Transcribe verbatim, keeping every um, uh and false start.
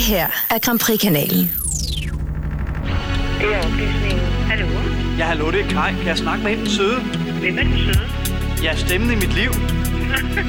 Det her er Grand Prix-kanalen. Det er oplysningen. Hallo? Ja, hallo, det er Kai. Kan jeg snakke med hende, søde? Hvem er den søde? Ja, stemmen i mit liv.